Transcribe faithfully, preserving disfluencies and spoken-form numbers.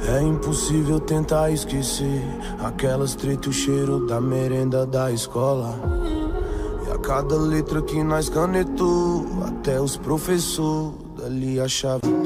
É impossível tentar esquecer aquelas treta, o cheiro da merenda da escola. E a cada letra que nós canetou, até os professores dali achavam